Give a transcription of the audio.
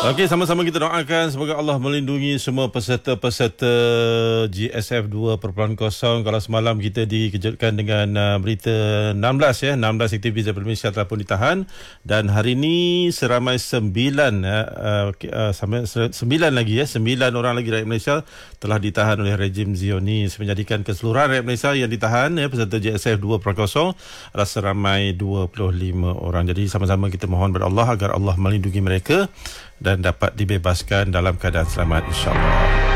Okey, sama-sama kita doakan semoga Allah melindungi semua peserta-peserta GSF 2.0. Kalau semalam kita dikejutkan dengan berita 16 aktivis daripada Malaysia telah pun ditahan, dan hari ini seramai 9 orang lagi rakyat Malaysia telah ditahan oleh rejim Zionis, menjadikan keseluruhan rakyat Malaysia yang ditahan peserta GSF 2.0 adalah seramai 25 orang. Jadi sama-sama kita mohon kepada Allah agar Allah melindungi mereka dan dapat dibebaskan dalam keadaan selamat, insya-Allah.